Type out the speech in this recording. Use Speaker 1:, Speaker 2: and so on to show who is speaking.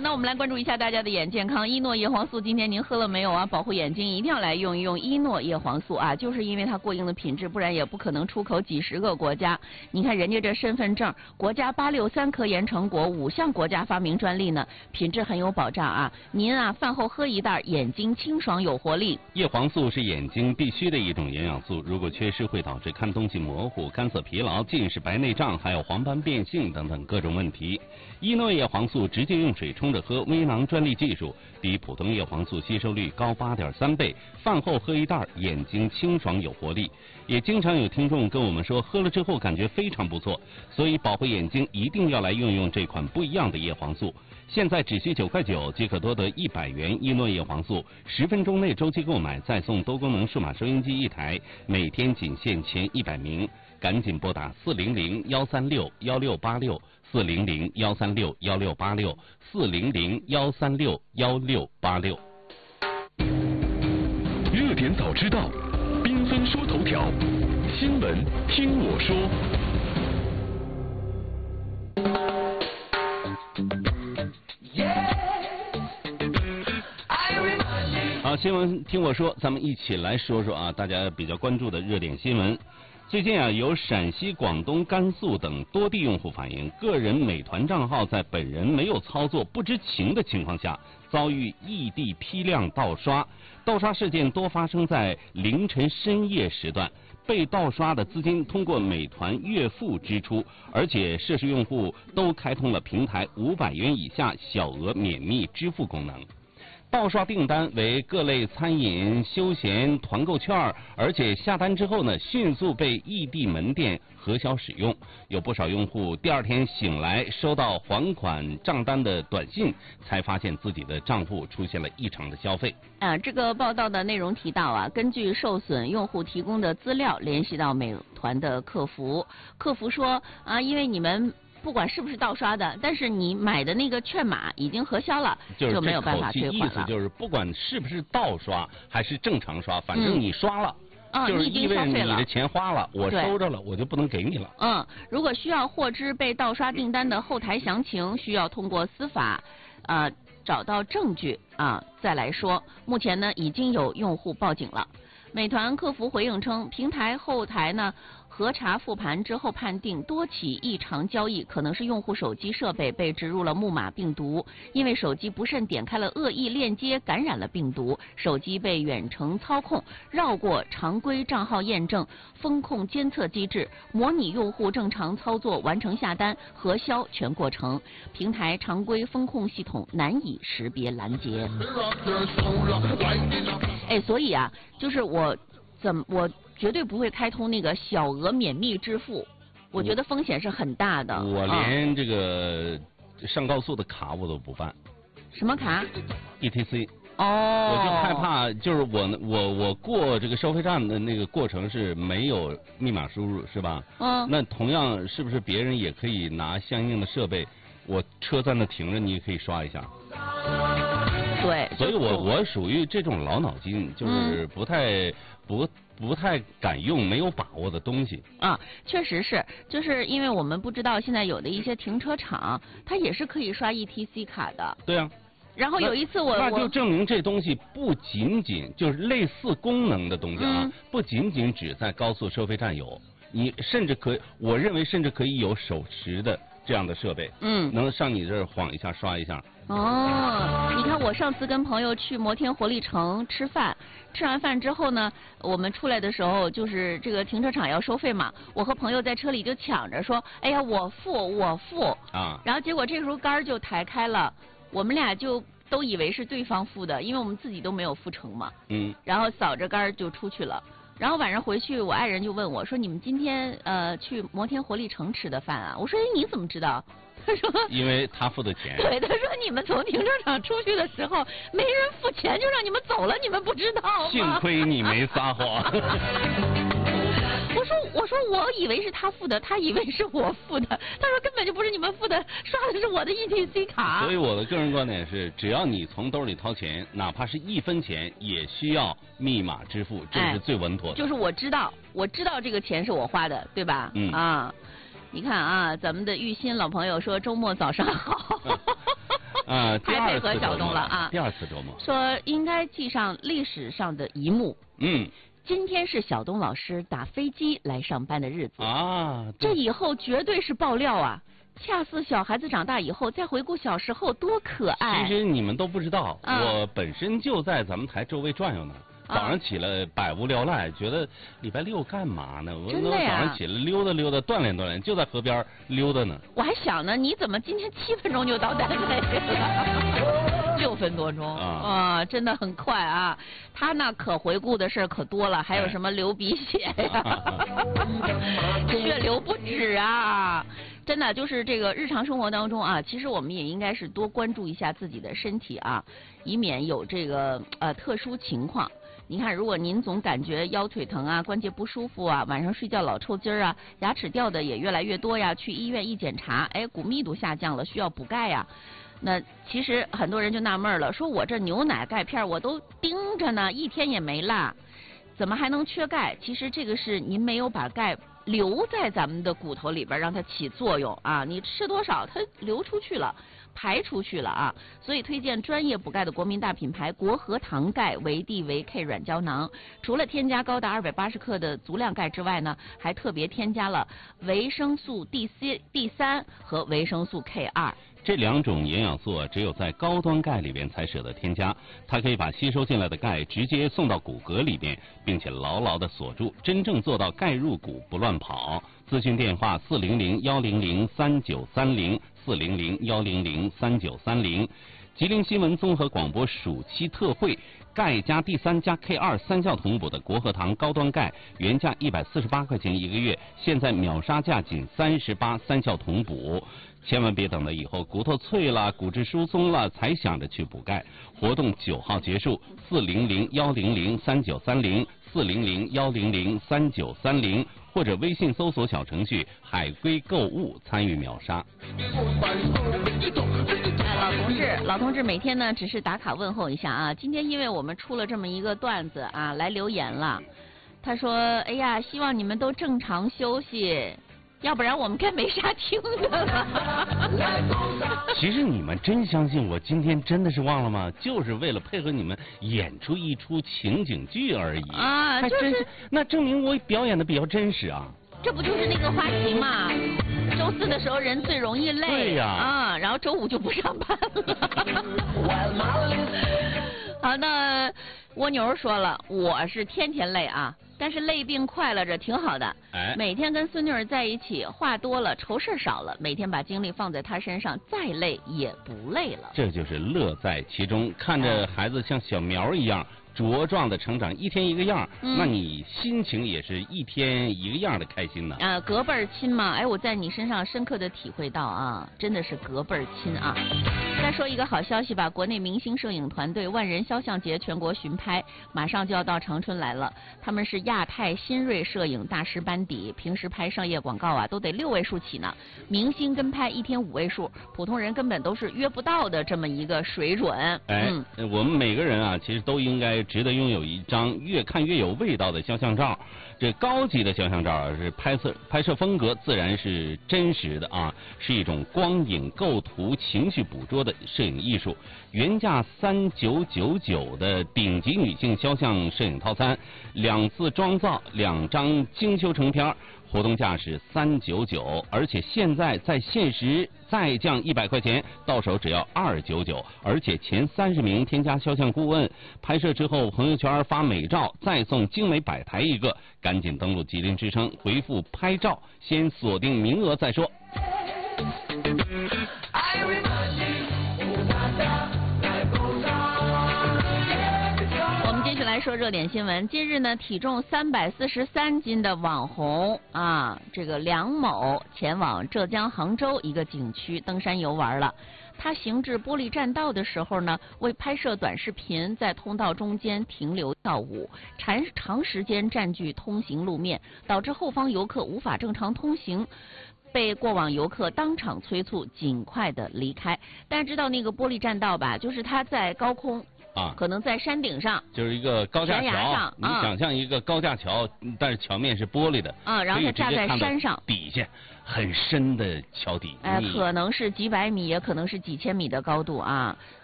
Speaker 1: 那我们来关注一下大家的眼健康。伊诺叶黄素，今天您喝了没有啊？保护眼睛一定要来用一用伊诺叶黄素啊！就是因为它过硬的品质，不然也不可能出口几十个国家。你看人家这身份证，国家863科研成果，5项国家发明专利呢，品质很有保障啊！您啊，饭后喝一袋，眼睛清爽有活力。
Speaker 2: 叶黄素是眼睛必须的一种营养素，如果缺失会导致看东西模糊、干涩疲劳、近视、白内障，还有黄斑变性等等各种问题。伊诺叶黄素直接用水冲着喝，微囊专利技术，比普通叶黄素吸收率高8.3倍。饭后喝一袋，眼睛清爽有活力。也经常有听众跟我们说，喝了之后感觉非常不错，所以保护眼睛一定要来用用这款不一样的叶黄素。现在只需9块9即可多得100元伊诺叶黄素，10分钟内周期购买再送多功能数码收音机1台，每天仅限前100名，赶紧拨打400-136-1686，400-136-1686，400-136-1686。
Speaker 3: 热点早知道，缤纷说头条，新闻听我说。
Speaker 2: 好，新闻听我说，咱们一起来说说啊，大家比较关注的热点新闻。最近啊，有陕西、广东、甘肃等多地用户反映，个人美团账号在本人没有操作、不知情的情况下，遭遇异地批量盗刷。盗刷事件多发生在凌晨深夜时段，被盗刷的资金通过美团月付支出，而且涉事用户都开通了平台500元以下小额免密支付功能。盗刷订单为各类餐饮、休闲、团购券，而且下单之后呢，迅速被异地门店核销使用。有不少用户第二天醒来收到还款账单的短信，才发现自己的账户出现了异常的消费。
Speaker 1: 这个报道的内容提到啊，根据受损用户提供的资料，联系到美团的客服，客服说啊，因为你们不管是不是盗刷的，但是你买的那个券码已经核销了，就没有办法退款了。
Speaker 2: 意思就是不管是不是盗刷还是正常刷，反正你刷了。就是意味着你的钱花了，我收着了，我就不能给你了。
Speaker 1: 如果需要获知被盗刷订单的后台详情，需要通过司法找到证据再来说。目前呢，已经有用户报警了。美团客服回应称，平台后台呢核查复盘之后判定多起异常交易可能是用户手机设备被植入了木马病毒，因为手机不慎点开了恶意链接，感染了病毒，手机被远程操控，绕过常规账号验证、风控监测机制，模拟用户正常操作，完成下单、核销全过程，平台常规风控系统难以识别拦截。所以啊，就是我绝对不会开通那个小额免密支付，我觉得风险是很大的。
Speaker 2: 我连这个上高速的卡我都不办。
Speaker 1: 什么卡
Speaker 2: ？ETC。我就害怕，就是我过这个收费站的那个过程是没有密码输入，是吧？那同样是不是别人也可以拿相应的设备，我车在那停着，你也可以刷一下？
Speaker 1: 对。
Speaker 2: 所以我属于这种老脑筋，就是不太敢用没有把握的东西。
Speaker 1: 确实是，就是因为我们不知道现在有的一些停车场，它也是可以刷 ETC 卡的。
Speaker 2: 对啊。
Speaker 1: 然后有一次
Speaker 2: 那就证明这东西不仅仅就是类似功能的东西不仅仅只在高速收费站有，你甚至可以，我认为甚至可以有手持的这样的设备，能上你这儿晃一下刷一下。
Speaker 1: 你看我上次跟朋友去摩天活力城吃饭，吃完饭之后呢，我们出来的时候就是这个停车场要收费嘛，我和朋友在车里就抢着说，哎呀我付然后结果这时候杆儿就抬开了，我们俩就都以为是对方付的，因为我们自己都没有付成嘛。然后扫着杆儿就出去了。然后晚上回去，我爱人就问我说：“你们今天去摩天活力城吃的饭啊？”我说：“你怎么知道？”他说：“
Speaker 2: 因为他付的钱。”
Speaker 1: 对，他说：“你们从停车场出去的时候，没人付钱就让你们走了，你们不知道吗？”
Speaker 2: 幸亏你没撒谎。
Speaker 1: 我说我以为是他付的，他以为是我付的。他说根本就不是你们付的，刷的是我的 ETC 卡。
Speaker 2: 所以我的个人观点是，只要你从兜里掏钱，哪怕是1分钱，也需要密码支付，这是最稳妥的。
Speaker 1: 就是我知道这个钱是我花的，对吧？你看啊，咱们的玉鑫老朋友说周末早上好。
Speaker 2: 第二次
Speaker 1: 太配合小东了啊！
Speaker 2: 第二次周末
Speaker 1: 说应该记上历史上的一幕。今天是小东老师打飞机来上班的日子
Speaker 2: 啊！
Speaker 1: 这以后绝对是爆料啊！恰似小孩子长大以后再回顾小时候多可爱。
Speaker 2: 其实你们都不知道，我本身就在咱们台周围转悠呢。早上起来百无聊赖，觉得礼拜六干嘛呢？我早上起来溜达溜达，锻炼锻炼，就在河边溜达呢。
Speaker 1: 我还想呢，你怎么今天7分钟就到单位了？6分多钟啊，真的很快啊！他那可回顾的事可多了，还有什么流鼻血呀，血流不止啊！真的就是这个日常生活当中啊，其实我们也应该是多关注一下自己的身体啊，以免有这个特殊情况。你看，如果您总感觉腰腿疼啊、关节不舒服啊、晚上睡觉老抽筋儿啊、牙齿掉的也越来越多呀，去医院一检查，骨密度下降了，需要补钙呀。那其实很多人就纳闷了，说我这牛奶钙片我都盯着呢，一天也没落，怎么还能缺钙？其实这个是您没有把钙留在咱们的骨头里边，让它起作用啊。你吃多少，它流出去了。排出去了啊，所以推荐专业补钙的国民大品牌国和堂钙维 D 维 K 软胶囊。除了添加高达280克的足量钙之外呢，还特别添加了维生素 D3 和维生素 K2。
Speaker 2: 这2种营养素只有在高端钙里边才舍得添加，它可以把吸收进来的钙直接送到骨骼里边，并且牢牢地锁住，真正做到钙入骨不乱跑。咨询电话400-100-3930，400-100-3930。吉林新闻综合广播暑期特惠，钙加 D3 加 K2 3效同补的国和堂高端钙，原价148块钱1个月，现在秒杀价仅38， 3效同补。千万别等到以后骨头脆了、骨质疏松了才想着去补钙。活动9号结束，400-100-3930，400-100-3930，或者微信搜索小程序海龟购物参与秒杀。
Speaker 1: 老同志每天呢只是打卡问候一下啊。今天因为我们出了这么一个段子啊，来留言了。他说：“哎呀，希望你们都正常休息。”要不然我们该没啥听的了。
Speaker 2: 其实你们真相信我今天真的是忘了吗？就是为了配合你们演出一出情景剧而已
Speaker 1: 啊！
Speaker 2: 还真是，那证明我表演的比较真实啊。
Speaker 1: 这不就是那个话题嘛？周4的时候人最容易累，
Speaker 2: 对呀，
Speaker 1: 啊，然后周5就不上班了。好，那蜗牛说了，我是天天累啊。但是累并快乐着挺好的，每天跟孙女儿在一起，话多了，愁事少了，每天把精力放在她身上，再累也不累了。
Speaker 2: 这就是乐在其中，看着孩子像小苗一样茁壮的成长，一天一个样，那你心情也是一天一个样的开心呢。
Speaker 1: 隔辈儿亲嘛，我在你身上深刻的体会到啊，真的是隔辈儿亲啊。再说一个好消息吧，国内明星摄影团队万人肖像节全国巡拍，马上就要到长春来了。他们是亚太新锐摄影大师班底，平时拍商业广告啊，都得6位数起呢。明星跟拍一天5位数，普通人根本都是约不到的这么一个水准。
Speaker 2: 我们每个人啊，其实都应该值得拥有一张越看越有味道的肖像照。这高级的肖像照啊，是拍摄风格自然是真实的啊，是一种光影构图、情绪捕捉的摄影艺术。原价3999的顶级女性肖像摄影套餐，2次妆造，2张精修成片。活动价是399，而且现在在限时再降100块钱，到手只要299，而且前30名添加肖像顾问，拍摄之后朋友圈发美照，再送精美摆台一个。赶紧登录吉林之声，回复拍照，先锁定名额再说。
Speaker 1: 继续来说热点新闻。近日呢，体重343斤的网红啊，这个梁某前往浙江杭州一个景区登山游玩了。他行至玻璃栈道的时候呢，为拍摄短视频，在通道中间停留跳舞，长时间占据通行路面，导致后方游客无法正常通行。被过往游客当场催促尽快的离开。但是知道那个玻璃栈道吧，就是它在高空
Speaker 2: 啊，
Speaker 1: 可能在山顶上，
Speaker 2: 就是一个高架
Speaker 1: 悬崖
Speaker 2: 桥
Speaker 1: 上，
Speaker 2: 你想象一个高架桥，但是桥面是玻璃的，
Speaker 1: 然后它架在山上，
Speaker 2: 底下很深的桥底，
Speaker 1: 可能是几百米，也可能是几千米的高度啊。